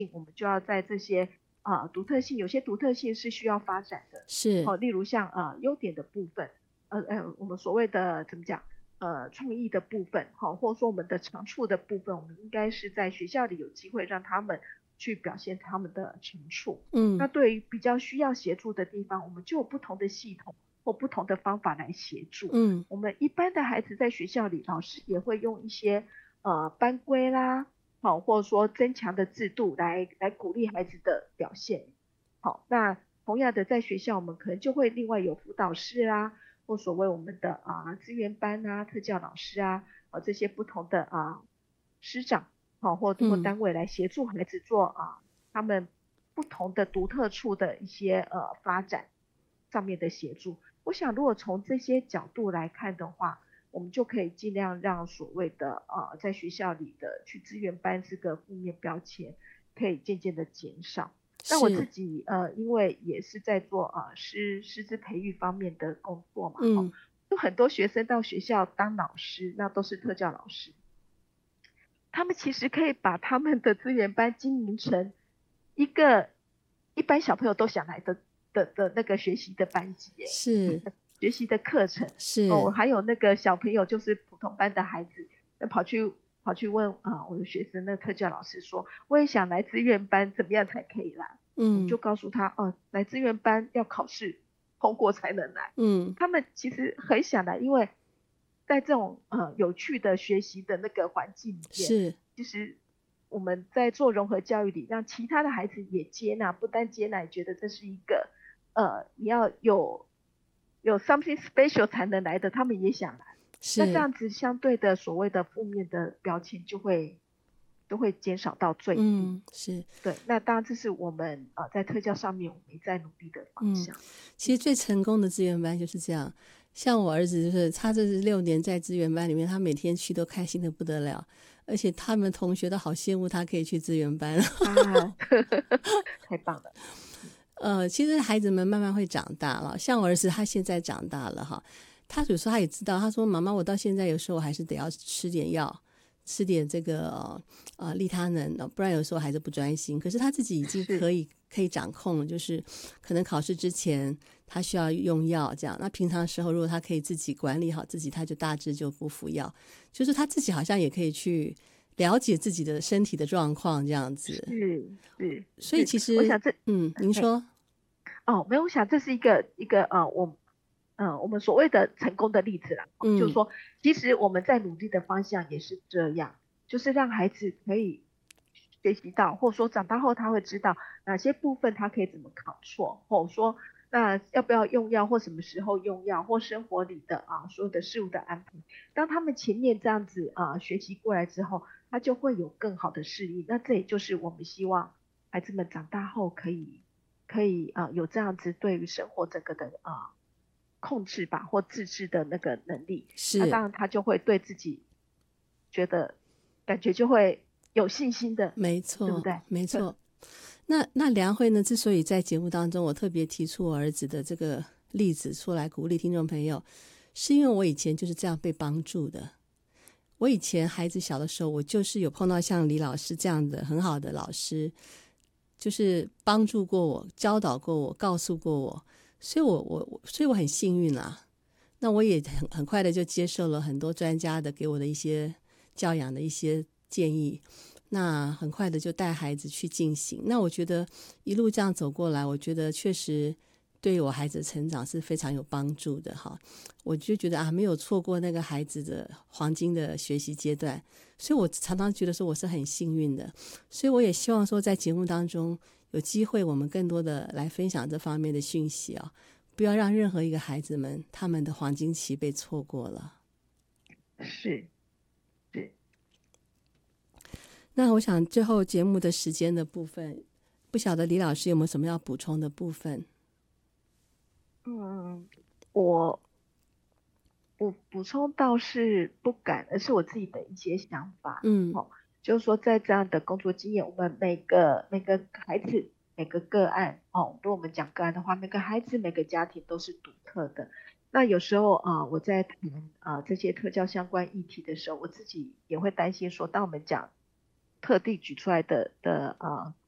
我们就要在这些独特性，有些独特性是需要发展的， 是， 例如像优点的部分，我们所谓的怎么讲，创意的部分，或者说我们的长处的部分，我们应该是在学校里有机会让他们去表现他们的长处。那对于比较需要协助的地方，我们就有不同的系统或不同的方法来协助。我们一般的孩子在学校里，老师也会用一些班规啦，或者说增强的制度来鼓励孩子的表现。好，那同样的在学校，我们可能就会另外有辅导室啦，或所谓我们的资源班啊、特教老师啊，这些不同的师长或单位来协助孩子做他们不同的独特处的一些发展上面的协助。我想如果从这些角度来看的话，我们就可以尽量让所谓的在学校里的去资源班这个负面标签可以渐渐的减少。那我自己因为也是在做师资培育方面的工作嘛，有很多学生到学校当老师，那都是特教老师，他们其实可以把他们的资源班经营成一个一般小朋友都想来的那个学习的班级耶， 是学习的课程是还有那个小朋友就是普通班的孩子，跑去问我的学生那特教老师说，我也想来资源班，怎么样才可以来？就告诉他来资源班要考试通过才能来。他们其实很想来，因为在这种有趣的学习的那个环境里面，其实我们在做融合教育里，让其他的孩子也接纳，不单接纳，觉得这是一个你要有 something special 才能来的，他们也想来。那这样子相对的所谓的负面的标签都会减少到最低。 是对，那当然这是我们在特教上面我们在努力的方向。 其实最成功的资源班就是这样，像我儿子就是他这是6年在资源班里面，他每天去都开心的不得了，而且他们同学都好羡慕他可以去资源班。 太棒了。其实孩子们慢慢会长大了，像我儿子他现在长大了哈，他有时候他也知道，他说妈妈我到现在有时候还是得要吃点药，吃点这个利他能，不然有时候孩子不专心。可是他自己已经可以掌控，就是可能考试之前他需要用药这样，那平常时候如果他可以自己管理好自己，他就大致就不服药，就是他自己好像也可以去了解自己的身体的状况这样子。 是， 所以其实我想这您说没有，我想这是一个我们所谓的成功的例子啦，就是说其实我们在努力的方向也是这样，就是让孩子可以学习到，或者说长大后他会知道哪些部分他可以怎么考错，或者说那要不要用药或什么时候用药，或生活里的所有的事物的安排。当他们前面这样子学习过来之后，他就会有更好的适应。那这也就是我们希望孩子们长大后可以有这样子对于生活整个的控制吧或自制的那个能力。那当然他就会对自己觉得感觉就会有信心的， 没错， 对不对？ 没错。那梁慧呢，之所以在节目当中我特别提出我儿子的这个例子出来鼓励听众朋友，是因为我以前就是这样被帮助的。我以前孩子小的时候，我就是有碰到像李老师这样的很好的老师，就是帮助过我，教导过我，告诉过我，所以我很幸运啦。那我也很快的就接受了很多专家的给我的一些教养的一些建议，那很快的就带孩子去进行。那我觉得一路这样走过来，我觉得确实对我孩子的成长是非常有帮助的哈。我就觉得没有错过那个孩子的黄金的学习阶段，所以我常常觉得说我是很幸运的。所以我也希望说在节目当中有机会我们更多的来分享这方面的讯息不要让任何一个孩子们他们的黄金期被错过了。 是。 那我想最后节目的时间的部分，不晓得李老师有没有什么要补充的部分？ 我补充倒是不敢，而是我自己的一些想法。就是说在这样的工作经验，我们每个孩子每个个案如果我们讲个案的话，每个孩子每个家庭都是独特的。那有时候我在谈这些特教相关议题的时候，我自己也会担心说，当我们讲特地举出来的